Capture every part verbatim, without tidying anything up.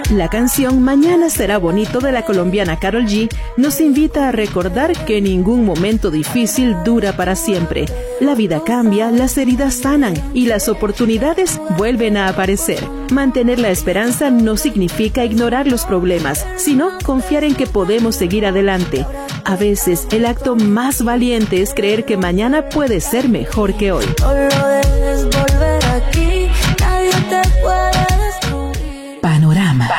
La canción Mañana será bonito de la colombiana Karol G nos invita a recordar que ningún momento difícil dura para siempre. La vida cambia, las heridas sanan y las oportunidades vuelven a aparecer. Mantener la esperanza no significa ignorar los problemas, sino confiar en que podemos seguir adelante. A veces el acto más valiente es creer que mañana puede ser mejor que hoy. Panorama.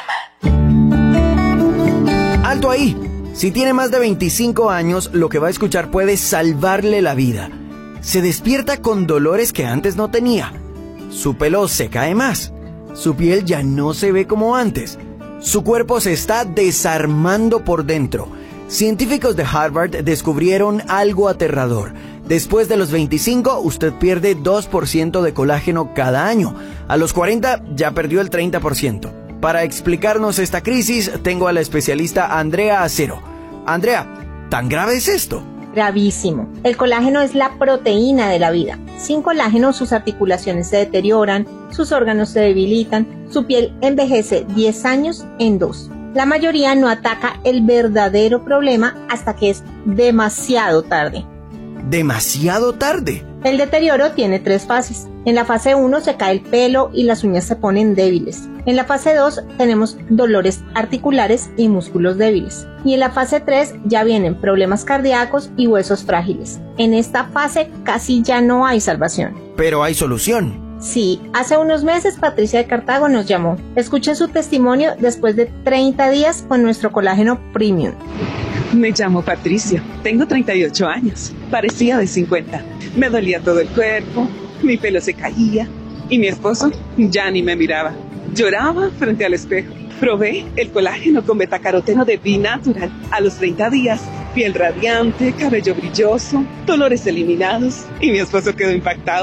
Panorama. Alto ahí. Si tiene más de veinticinco años, lo que va a escuchar puede salvarle la vida. Se despierta con dolores que antes no tenía. Su pelo se cae más. Su piel ya no se ve como antes. Su cuerpo se está desarmando por dentro. Científicos de Harvard descubrieron algo aterrador. Después de los veinticinco, usted pierde dos por ciento de colágeno cada año. A los cuarenta, ya perdió el treinta por ciento. Para explicarnos esta crisis, tengo a la especialista Andrea Acero. Andrea, ¿tan grave es esto? Gravísimo. El colágeno es la proteína de la vida. Sin colágeno, sus articulaciones se deterioran, sus órganos se debilitan, su piel envejece diez años en dos. La mayoría no ataca el verdadero problema hasta que es demasiado tarde. ¿Demasiado tarde? El deterioro tiene tres fases. En la fase uno se cae el pelo y las uñas se ponen débiles. En la fase dos tenemos dolores articulares y músculos débiles. Y en la fase tres ya vienen problemas cardíacos y huesos frágiles. En esta fase casi ya no hay salvación. Pero hay solución. Sí, hace unos meses Patricia de Cartago nos llamó. Escuché su testimonio después de treinta días con nuestro colágeno premium. Me llamo Patricia, tengo treinta y ocho años, parecía de cincuenta. Me dolía todo el cuerpo, mi pelo se caía y mi esposo ya ni me miraba. Lloraba frente al espejo. Probé el colágeno con betacaroteno de B-Natural. A los treinta días, piel radiante, cabello brilloso, dolores eliminados y mi esposo quedó impactado.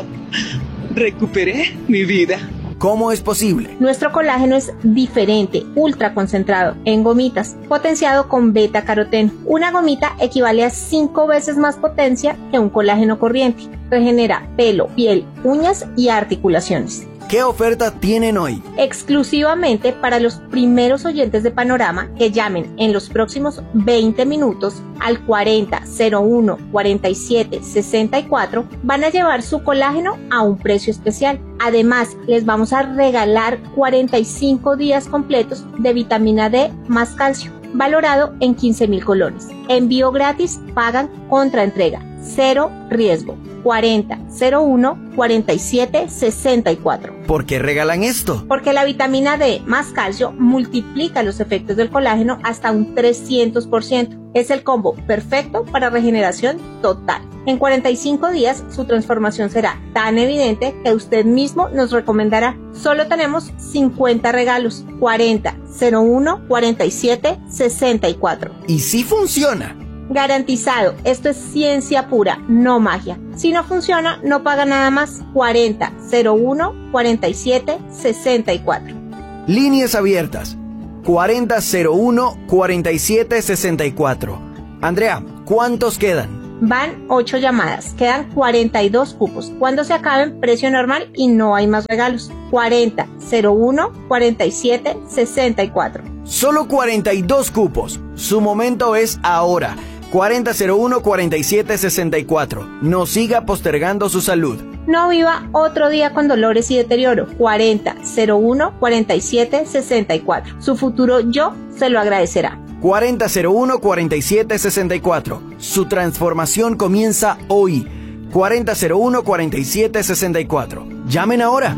Recuperé mi vida. ¿Cómo es posible? Nuestro colágeno es diferente, ultra concentrado, en gomitas, potenciado con beta-caroteno. Una gomita equivale a cinco veces más potencia que un colágeno corriente. Regenera pelo, piel, uñas y articulaciones. ¿Qué oferta tienen hoy? Exclusivamente para los primeros oyentes de Panorama que llamen en los próximos veinte minutos al cuarenta cero uno cuarenta y siete sesenta y cuatro, van a llevar su colágeno a un precio especial. Además, les vamos a regalar cuarenta y cinco días completos de vitamina D más calcio, valorado en quince mil colones. Envío gratis, pagan contra entrega. Cero riesgo. cuarenta cero uno cuarenta y siete sesenta y cuatro. ¿Por qué regalan esto? Porque la vitamina D más calcio multiplica los efectos del colágeno hasta un trescientos por ciento. Es el combo perfecto para regeneración total. En cuarenta y cinco días su transformación será tan evidente que usted mismo nos recomendará. Solo tenemos cincuenta regalos. cuarenta cero uno cuarenta y siete sesenta y cuatro. ¿Y si funciona? Garantizado, esto es ciencia pura, no magia. Si no funciona, no paga nada más. cuarenta cero uno cuarenta y siete sesenta y cuatro. Líneas abiertas. cuarenta cero uno cuarenta y siete sesenta y cuatro. Andrea, ¿cuántos quedan? Van ocho llamadas, quedan cuarenta y dos cupos. Cuando se acaben, precio normal y no hay más regalos. cuarenta cero uno cuarenta y siete sesenta y cuatro. Solo cuarenta y dos cupos. Su momento es ahora. cuarenta cero uno cuarenta y siete sesenta y cuatro. No siga postergando su salud. No viva otro día con dolores y deterioro. cuarenta cero uno cuarenta y siete sesenta y cuatro. Su futuro yo se lo agradecerá. cuarenta cero uno cuarenta y siete sesenta y cuatro. Su transformación comienza hoy. cuarenta cero uno cuarenta y siete sesenta y cuatro. Llamen ahora.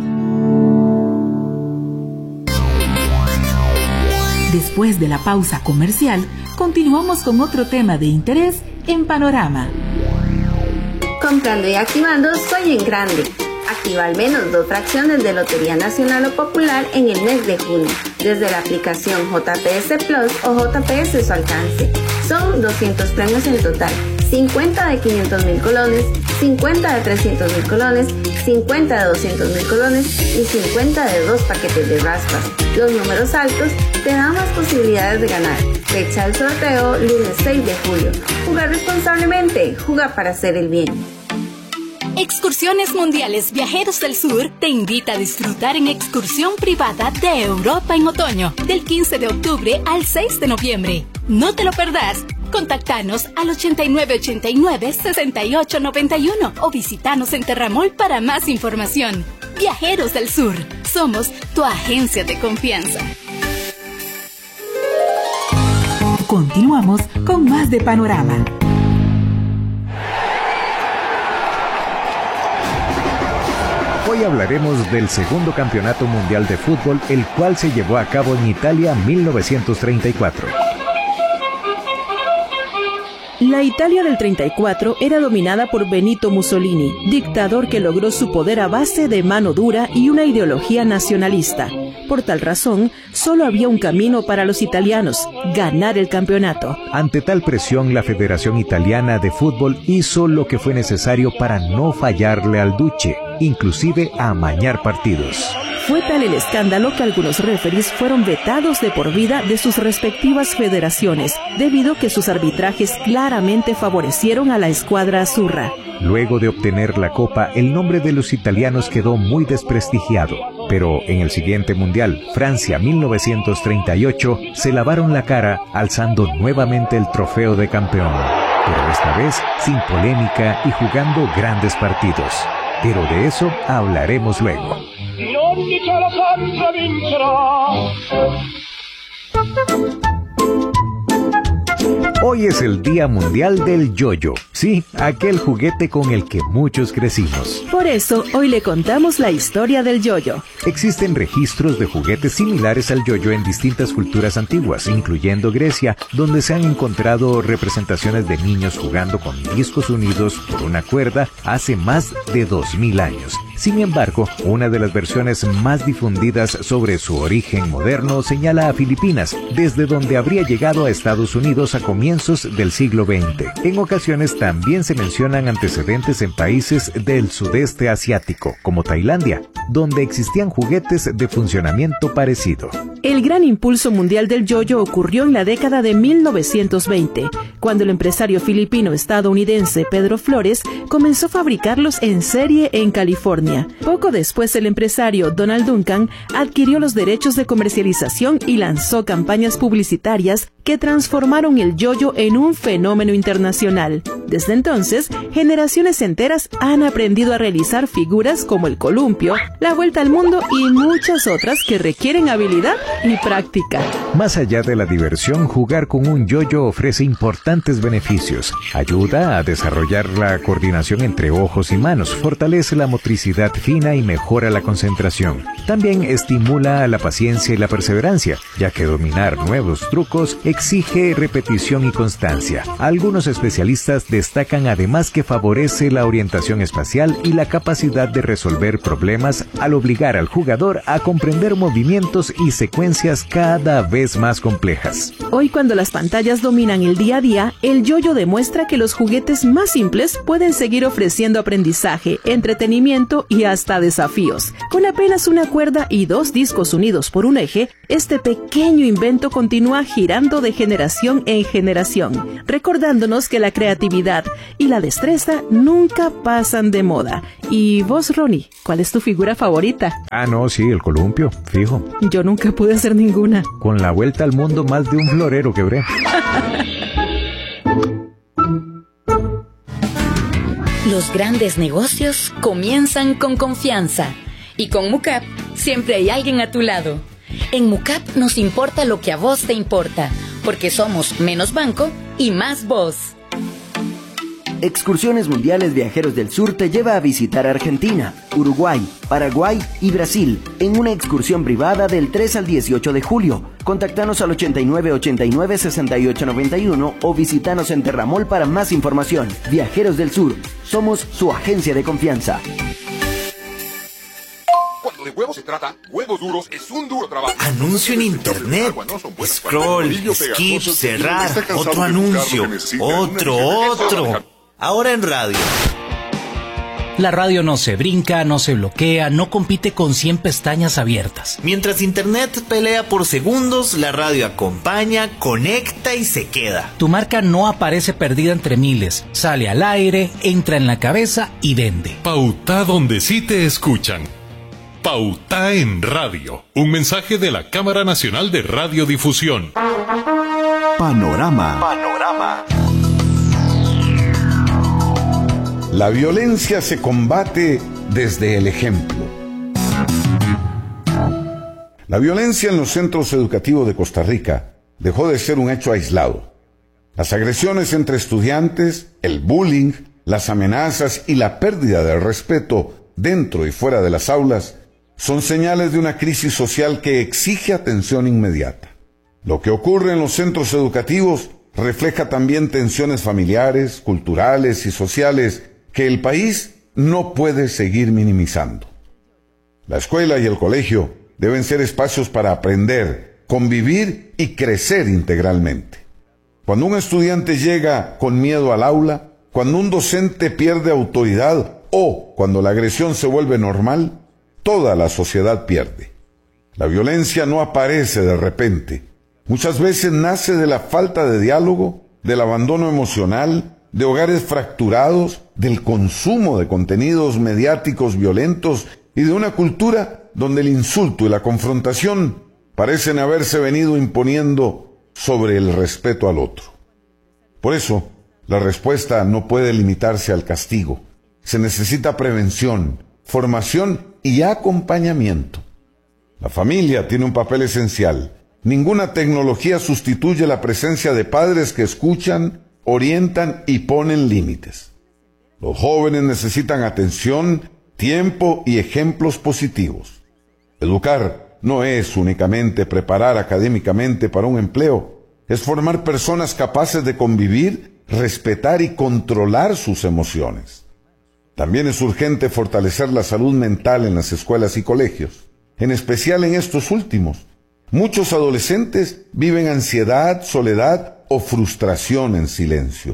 Después de la pausa comercial, continuamos con otro tema de interés en Panorama. Comprando y activando Soy en Grande. Activa al menos dos fracciones de Lotería Nacional o Popular en el mes de junio, desde la aplicación J P S Plus o J P S Su Alcance. Son doscientos premios en total, cincuenta de quinientos mil colones, cincuenta de trescientos mil colones, cincuenta de doscientos mil colones y cincuenta de dos paquetes de raspas. Los números altos te dan más posibilidades de ganar. Fecha del sorteo, lunes seis de julio. Jugar responsablemente, jugar para hacer el bien. Excursiones Mundiales Viajeros del Sur te invita a disfrutar en excursión privada de Europa en otoño, del quince de octubre al seis de noviembre. No te lo perdás. Contactanos al ochenta y nueve ochenta y nueve, sesenta y ocho noventa y uno o visitanos en Terramol para más información. Viajeros del Sur, somos tu agencia de confianza. Continuamos con más de Panorama. Hoy hablaremos del segundo campeonato mundial de fútbol, el cual se llevó a cabo en Italia en mil novecientos treinta y cuatro. La Italia del treinta y cuatro era dominada por Benito Mussolini, dictador que logró su poder a base de mano dura y una ideología nacionalista. Por tal razón, solo había un camino para los italianos: ganar el campeonato. Ante tal presión, la Federación Italiana de Fútbol hizo lo que fue necesario para no fallarle al Duce, inclusive a amañar partidos. Fue tal el escándalo que algunos referees fueron vetados de por vida de sus respectivas federaciones, debido a que sus arbitrajes claramente favorecieron a la escuadra azzurra. Luego de obtener la copa, el nombre de los italianos quedó muy desprestigiado. Pero en el siguiente mundial, Francia mil novecientos treinta y ocho, se lavaron la cara alzando nuevamente el trofeo de campeón. Pero esta vez sin polémica y jugando grandes partidos. Pero de eso hablaremos luego. Hoy es el Día Mundial del Yo-Yo. Sí, aquel juguete con el que muchos crecimos. Por eso, hoy le contamos la historia del yo-yo. Existen registros de juguetes similares al yo-yo en distintas culturas antiguas, incluyendo Grecia, donde se han encontrado representaciones de niños jugando con discos unidos por una cuerda hace más de dos mil años. Sin embargo, una de las versiones más difundidas sobre su origen moderno señala a Filipinas, desde donde habría llegado a Estados Unidos a comienzos del siglo veinte. En ocasiones también se mencionan antecedentes en países del sudeste asiático, como Tailandia, donde existían juguetes de funcionamiento parecido. El gran impulso mundial del yo-yo ocurrió en la década de mil novecientos veinte, cuando el empresario filipino-estadounidense Pedro Flores comenzó a fabricarlos en serie en California. Poco después, el empresario Donald Duncan adquirió los derechos de comercialización y lanzó campañas publicitarias que transformaron el yo-yo en un fenómeno internacional. Desde entonces, generaciones enteras han aprendido a realizar figuras como el columpio, la vuelta al mundo y muchas otras que requieren habilidad y práctica. Más allá de la diversión, jugar con un yo-yo ofrece importantes beneficios. Ayuda a desarrollar la coordinación entre ojos y manos, fortalece la motricidad fina y mejora la concentración. También estimula la paciencia y la perseverancia, ya que dominar nuevos trucos exige repetición y constancia. Algunos especialistas destacan además que favorece la orientación espacial y la capacidad de resolver problemas al obligar al jugador a comprender movimientos y secuencias cada vez más complejas. Hoy, cuando las pantallas dominan el día a día, el yo-yo demuestra que los juguetes más simples pueden seguir ofreciendo aprendizaje, entretenimiento y hasta desafíos. Con apenas una cuerda y dos discos unidos por un eje, este pequeño invento continúa girando de generación en generación, recordándonos que la creatividad y la destreza nunca pasan de moda. Y vos, Ronnie, ¿cuál es tu figura favorita? Ah, no, sí, el columpio, fijo. Yo nunca pude hacer ninguna. Con la vuelta al mundo, más de un florero quebré. Los grandes negocios comienzan con confianza. Y con Mucap siempre hay alguien a tu lado. En Mucap nos importa lo que a vos te importa, porque somos menos banco y más vos. Excursiones Mundiales Viajeros del Sur te lleva a visitar Argentina, Uruguay, Paraguay y Brasil en una excursión privada del tres al dieciocho de julio. Contáctanos al ochenta y nueve ochenta y nueve, sesenta y ocho noventa y uno o visítanos en Terramol para más información. Viajeros del Sur, somos su agencia de confianza. Cuando de huevos se trata, Huevos Duros es un duro trabajo. Anuncio en internet. Scroll, skip, cerrar. Otro anuncio. Otro, otro. Ahora en radio. La radio no se brinca, no se bloquea, no compite con cien pestañas abiertas. Mientras Internet pelea por segundos, la radio acompaña, conecta y se queda. Tu marca no aparece perdida entre miles, sale al aire, entra en la cabeza y vende. Pauta donde sí te escuchan. Pauta en Radio. Un mensaje de la Cámara Nacional de Radiodifusión. Panorama. Panorama. La violencia se combate desde el ejemplo. La violencia en los centros educativos de Costa Rica dejó de ser un hecho aislado. Las agresiones entre estudiantes, el bullying, las amenazas y la pérdida del respeto dentro y fuera de las aulas son señales de una crisis social que exige atención inmediata. Lo que ocurre en los centros educativos refleja también tensiones familiares, culturales y sociales que el país no puede seguir minimizando. La escuela y el colegio deben ser espacios para aprender, convivir y crecer integralmente. Cuando un estudiante llega con miedo al aula, cuando un docente pierde autoridad o cuando la agresión se vuelve normal, toda la sociedad pierde. La violencia no aparece de repente. Muchas veces nace de la falta de diálogo, del abandono emocional, de hogares fracturados, del consumo de contenidos mediáticos violentos y de una cultura donde el insulto y la confrontación parecen haberse venido imponiendo sobre el respeto al otro. Por eso, la respuesta no puede limitarse al castigo. Se necesita prevención, formación y acompañamiento. La familia tiene un papel esencial. Ninguna tecnología sustituye la presencia de padres que escuchan, orientan y ponen límites. Los jóvenes necesitan atención, tiempo y ejemplos positivos. Educar no es únicamente preparar académicamente para un empleo, es formar personas capaces de convivir, respetar y controlar sus emociones. También es urgente fortalecer la salud mental en las escuelas y colegios, en especial en estos últimos. Muchos adolescentes viven ansiedad, soledad o frustración en silencio.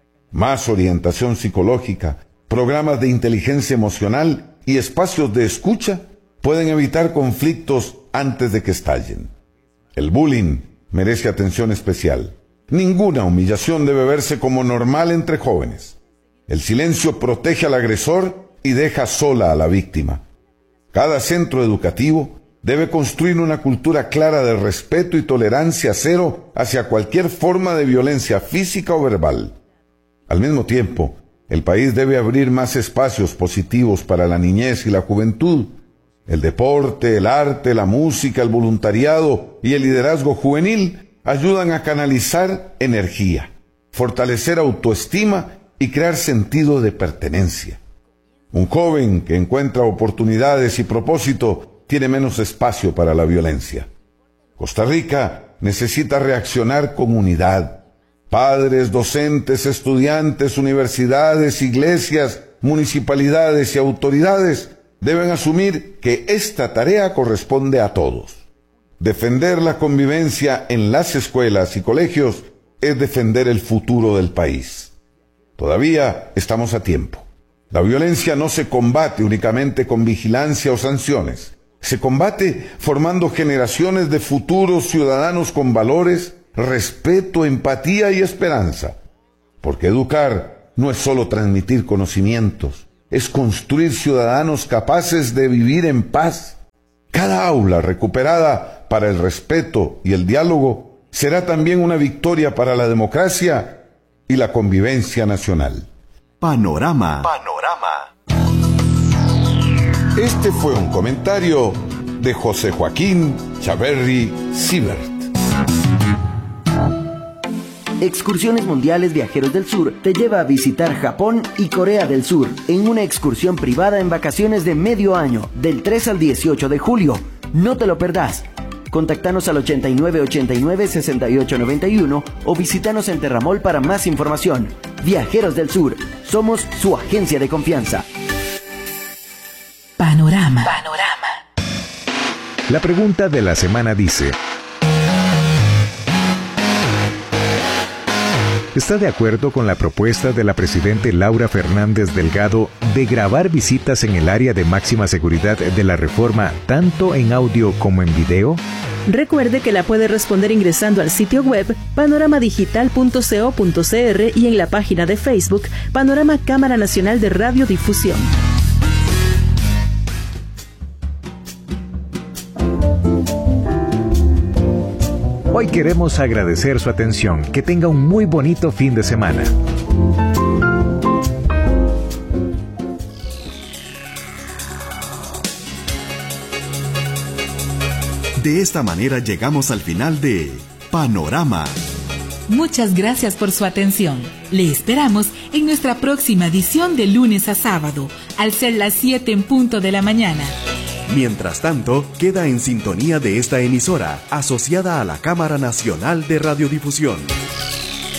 Más orientación psicológica, programas de inteligencia emocional y espacios de escucha pueden evitar conflictos antes de que estallen. El bullying merece atención especial. Ninguna humillación debe verse como normal entre jóvenes. El silencio protege al agresor y deja sola a la víctima. Cada centro educativo debe construir una cultura clara de respeto y tolerancia cero hacia cualquier forma de violencia física o verbal. Al mismo tiempo, el país debe abrir más espacios positivos para la niñez y la juventud. El deporte, el arte, la música, el voluntariado y el liderazgo juvenil ayudan a canalizar energía, fortalecer autoestima y crear sentido de pertenencia. Un joven que encuentra oportunidades y propósito tiene menos espacio para la violencia. Costa Rica necesita reaccionar con unidad. Padres, docentes, estudiantes, universidades, iglesias, municipalidades y autoridades deben asumir que esta tarea corresponde a todos. Defender la convivencia en las escuelas y colegios es defender el futuro del país. Todavía estamos a tiempo. La violencia no se combate únicamente con vigilancia o sanciones. Se combate formando generaciones de futuros ciudadanos con valores, respeto, empatía y esperanza. Porque educar no es solo transmitir conocimientos, es construir ciudadanos capaces de vivir en paz. Cada aula recuperada para el respeto y el diálogo será también una victoria para la democracia y la convivencia nacional. Panorama. Panorama. Este fue un comentario de José Joaquín Chaverri Siebert. Excursiones Mundiales Viajeros del Sur te lleva a visitar Japón y Corea del Sur en una excursión privada en vacaciones de medio año, del tres al dieciocho de julio. No te lo perdás. Contactanos al ochenta y nueve ochenta y nueve sesenta y ocho noventa y uno o visítanos en Terramol para más información. Viajeros del Sur, somos su agencia de confianza. Panorama. Panorama. La pregunta de la semana dice: está de acuerdo con la propuesta de la presidente Laura Fernández Delgado de grabar visitas en el área de máxima seguridad de la reforma, tanto en audio como en video? Recuerde que la puede responder ingresando al sitio web panorama digital punto co punto cr y en la página de Facebook Panorama Cámara Nacional de Radiodifusión. Hoy queremos agradecer su atención. Que tenga un muy bonito fin de semana. De esta manera llegamos al final de Panorama. Muchas gracias por su atención. Le esperamos en nuestra próxima edición de lunes a sábado, al ser las siete en punto de la mañana. Mientras tanto, queda en sintonía de esta emisora, asociada a la Cámara Nacional de Radiodifusión.